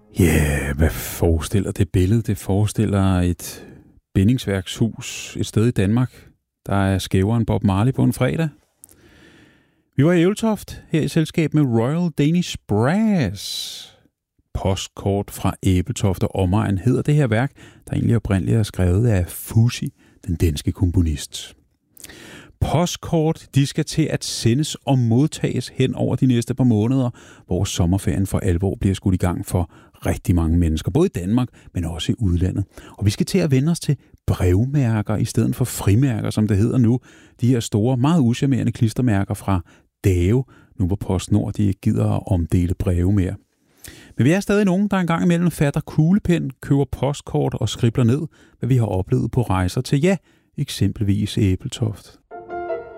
Ja, hvad forestiller det billede? Det forestiller et bindingsværkshus et sted i Danmark, der er skævere end Bob Marley på en fredag. Vi var i Ebeltoft her i selskab med Royal Danish Brass. Postkort fra Ebeltoft og omegn hedder det her værk, der egentlig oprindeligt er skrevet af Fuzzy, den danske komponist. Postkort, de skal til at sendes og modtages hen over de næste par måneder, hvor sommerferien for alvor bliver skudt i gang for rigtig mange mennesker, både i Danmark, men også i udlandet. Og vi skal til at vende os til brevmærker i stedet for frimærker, som det hedder nu. De her store, meget uschammerende klistermærker fra Dave, nu hvor PostNord de ikke gider at omdele breve mere. Men vi er stadig nogen, der engang imellem fatter kuglepen, køber postkort og skribler ned, hvad vi har oplevet på rejser til, ja, eksempelvis Ebeltoft.